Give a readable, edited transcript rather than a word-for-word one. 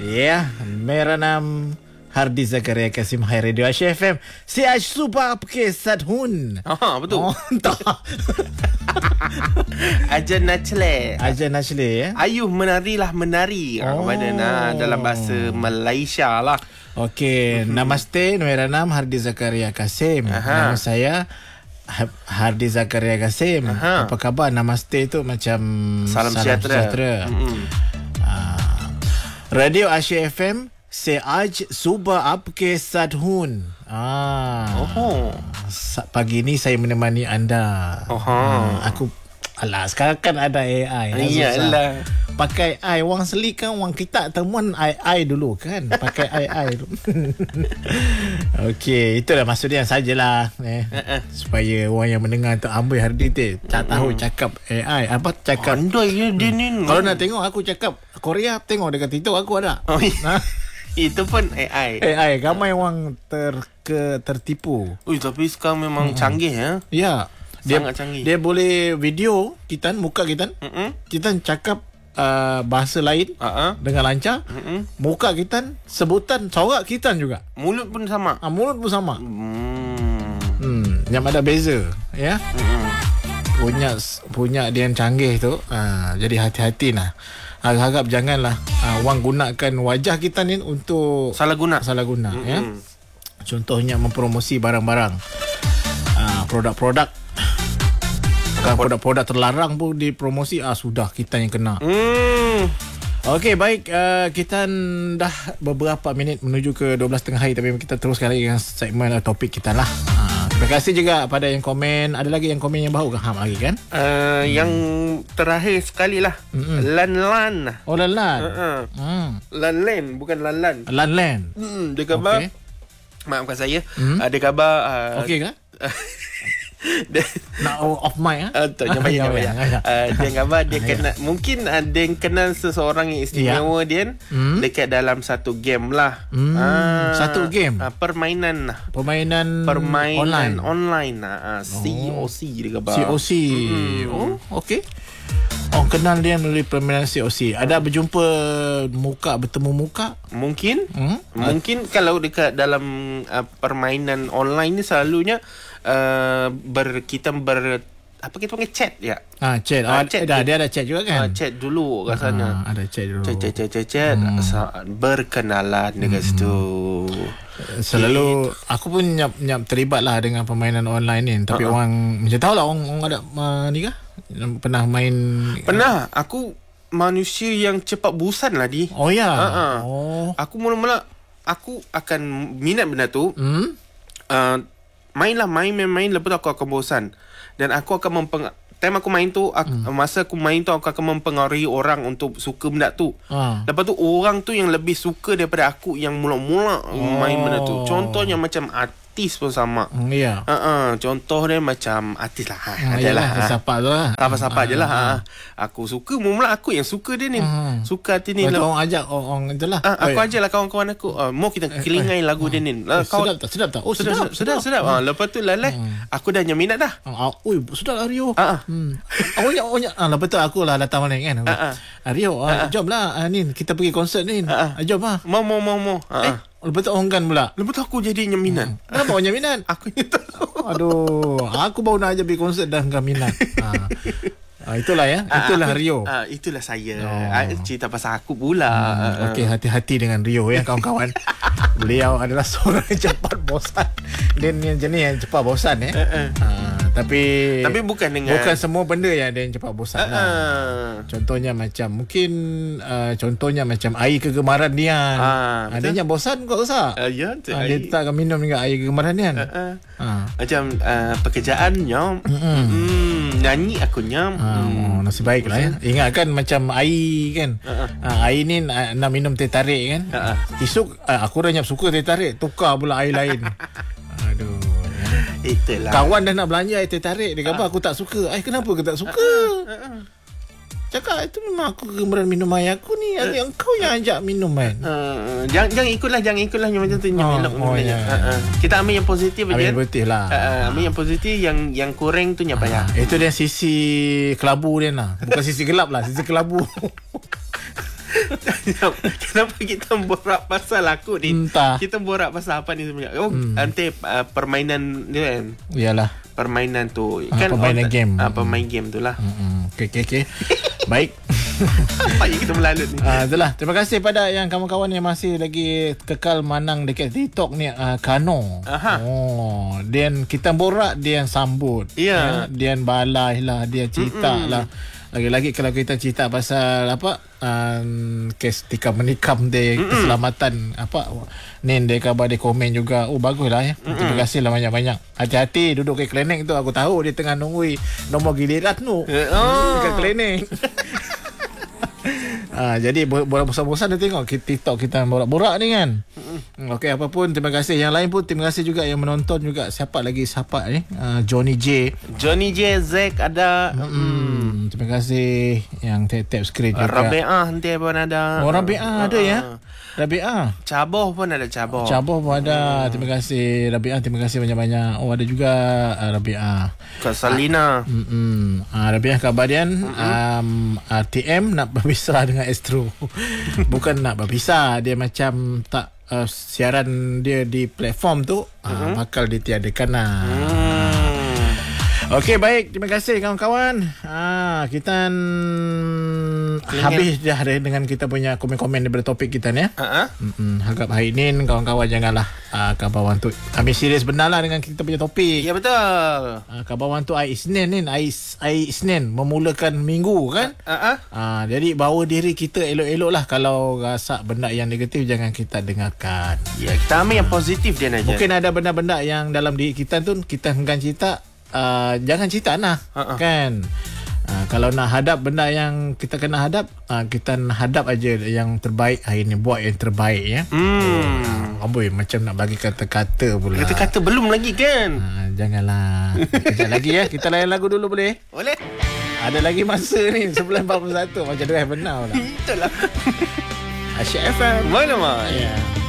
Ya, मेरा नाम हार्दी जकरिया कासिम है रेडियो आशिया FM से आज सुबह आपके साथ हूँ. Betul. Tak. Ajar Nachle. Ajar Nachle ya. Ayuh menari kepada dalam bahasa Malaysia lah. Okey, namaste. Nama nama Hardi Zakaria Kasim. Nama saya Hardi Zakaria Kasim. Apa khabar? Namaste itu macam salam sejahtera. Radio Asia FM से आज सुबह आपके साथ हूँ. Pagi ni saya menemani anda. Aku sekarang kan ada AI. Iyalah. Pakai AI. Orang seli kan, orang kita temuan AI dulu kan. Pakai AI tu. Okey, itulah maksudnya sajalah. Supaya orang yang mendengar tu ambil Hardi tu tak tahu cakap AI. Apa cakap? Andai dia ni. Kalau nak tengok aku cakap Korea, tengok dekat TikTok aku ada. Itu pun AI. AI, ramai orang tertipu. Tapi sekarang memang canggih ya. Ya. Sangat canggih. Dia boleh video kita, muka kita. Kita cakap bahasa lain dengan lancar. Muka kita, sebutan corak kita juga. Mulut pun sama. Mulut pun sama. Yang ada beza, ya. Punya dia yang canggih tu. Jadi hati-hati lah. Harap janganlah orang gunakan wajah kita ni untuk salah guna ya. Contohnya mempromosi barang-barang, produk-produk. Kalau produk-produk terlarang pun dipromosi, sudah kita yang kena. Okey, baik, kita dah beberapa minit menuju ke 12.30 hari, tapi kita teruskan lagi dengan segmen topik kita lah. Terima kasih juga pada yang komen. Ada lagi yang komen yang baru ke Ham lagi kan? Yang terakhir sekali lah. Lan-lan. Oh, Lan-lan. Lan-lan, bukan Lan-lan. Lan-lan. Dia khabar, maafkan saya, ada khabar okey kan? Nak off mic tak payah. Dia khabar dia kena, mungkin ada yang kenal seseorang yang istimewa dia dekat dalam satu game lah. Satu game, permainan online. COC dia khabar. COC. Okey. Orang kenal dia melalui permainan COC. Ada berjumpa bertemu muka? Mungkin kalau dekat dalam permainan online ni selalunya kita panggil chat ya. Chat. Dia ada chat juga kan? Chat dulu rasanya. Ada chat dulu. Chat. Berkenalan dekat situ. Selalu aku pun nyap terlibat lah dengan permainan online ni. Tapi orang macam tahu lah orang ada ni kah? Pernah main? Pernah. Aku manusia yang cepat bosan lah di. Oh ya. Aku mula-mula aku akan minat benda tu. Main lepas tu aku akan bosan. Dan aku akan time aku main tu, masa aku main tu aku akan mempengaruhi orang untuk suka benda tu. Lepas tu orang tu yang lebih suka daripada aku yang mula-mula main benda tu. Contohnya macam artis pun sama. Ya. Contoh dia macam artis lah. Adalah siapa tu lah. Siapa je lah. Aku suka, mula aku yang suka dia ni. Suka artis ni. Orang ajak orang itulah. Aku ajak lah kawan-kawan aku. Mau kita kelingai lagu dia ni. Sedap tak? Oh, sedap. Lepas tu aku dah minat dah. Sedap lah Rio. Lepas tu aku lah datang balik kan. Rio, jom lah ni kita pergi konsert ni. Jom lah. Mau. Lepas tu orang kan pula. Lepas tu aku jadi minat. Kenapa orang minat? Aku ni tahu. Aduh, aku baru nak ajak pergi konsert dah enggak minat. Itulah ya. Itulah Rio. Itulah saya. Cerita pasal aku pula. Okey, hati-hati dengan Rio ya kawan-kawan. Beliau adalah seorang yang cepat bosan. Dia ni jenis yang cepat bosan ya. Tapi bukan semua benda yang dia yang cepat bosan lah. Contohnya macam air kegemaran dia. Adanya bosan kau usah. Ya, dia tak akan minum juga air kegemaran dia. Macam pekerjaannya nyanyi aku nasib baik lah ya. Ingatkan macam air kan. Air ni nak minum teh tarik kan. Esok aku dah suka teh tarik, tukar pula air lain. Aduh. Itulah. Kawan dah nak belanja air teh tarik, dia kata aku tak suka. Kenapa aku tak suka? Cakap itu memang aku kegemaran minum air aku ni. Yang kau yang ajak minum kan. Jangan ikutlah macam tu. Kita ambil yang positif aja. Ambil yang positif lah. Ambil yang positif, yang kurang tu nyapa ya. Itu dia sisi kelabu dia lah. Bukan sisi gelap lah, sisi kelabu. Kenapa kita borak pasal aku ni? Entah. Kita borak pasal apa ni sebenarnya? Nanti permainan dia kan. Iyalah. Permainan tu kan permainan game. Pemain game tu lah. Okay. Baik. Apa yang kita melalut ni? Itulah. Terima kasih pada yang kawan-kawan yang masih lagi kekal manang dekat TikTok ni. Kano. Dan kita borak, dia yang sambut. Ya. Dia yang balai lah, dia cerita lah. Lagi-lagi kalau kita cerita pasal kes tikam menikam dia, keselamatan Nen dia khabar, dia komen juga. Baguslah ya. Terima kasih lah banyak-banyak. Hati-hati duduk ke klinik tu. Aku tahu dia tengah nunggu nombor giliran tu dekat klinik. Jadi bosan-bosan dia tengok TikTok kita borak-borak ni kan. Okey, apa pun terima kasih. Yang lain pun terima kasih juga yang menonton juga. Siapa ni? Johnny J, Zack ada. Terima kasih yang tap screen juga. Rabi'ah nanti pun ada. Rabi'ah ada ya. Rabi'ah. Caboh pun ada. Caboh pun ada. Terima kasih Rabi'ah, terima kasih banyak-banyak. Ada juga Rabi'ah. Salina. Rabi'ah Kabadian. TM nak berpisah dengan Astro. Bukan nak berpisah, dia macam tak siaran dia di platform tu bakal ditiadakan lah. Okey, baik. Terima kasih kawan-kawan. Kita habis dah dengan kita punya komen-komen daripada topik kita ni. Harap hari ni kawan-kawan janganlah kabawan tu. Kami serius benar lah dengan kita punya topik. Ya, betul. Kabawan tu hari Isnin ni. Hari Isnin memulakan minggu kan. Jadi bawa diri kita elok-elok lah. Kalau rasa benda yang negatif, jangan kita dengarkan. Ya, kita ambil yang positif dia aja. Mungkin ada benda-benda yang dalam diri kita tu kita enggan cerita. Jangan cerita lah kan. Kalau nak hadap benda yang kita kena hadap, kita hadap aja yang terbaik hari ni. Buat yang terbaik ya. Amboi, macam nak bagi kata-kata pula. Kata-kata belum lagi kan. Janganlah. Kejap lagi ya. Kita layan lagu dulu boleh? Boleh. Ada lagi masa ni 11.41. Macam drive benar lah. Itulah. Asyik FM. Mana mah? Ya.